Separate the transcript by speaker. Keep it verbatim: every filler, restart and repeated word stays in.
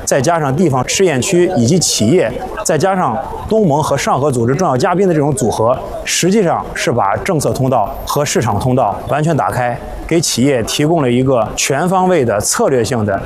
Speaker 1: 再加上地方试验区以及企业，再加上东盟和上合组织重要嘉宾的这种组合，实际上是把政策通道和市场通道完全打开，给企业提供了一个全方位的策略性的